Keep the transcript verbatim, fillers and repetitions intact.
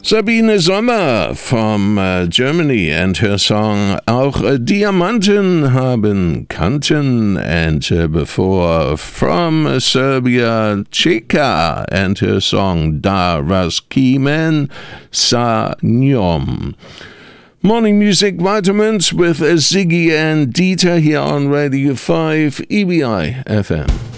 Sabine Sommer from uh, Germany and her song Auch uh, Diamanten haben Kanten, and uh, before from uh, Serbia, Chika and her song Da Raskimen sa njom. Morning Music Vitamins with uh, Ziggy and Dieter here on Radio five E B I F M.